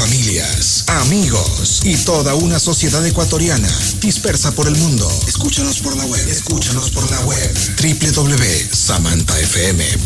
familias, amigos y toda una sociedad ecuatoriana dispersa por el mundo. Escúchanos por la web. www.samantafm.com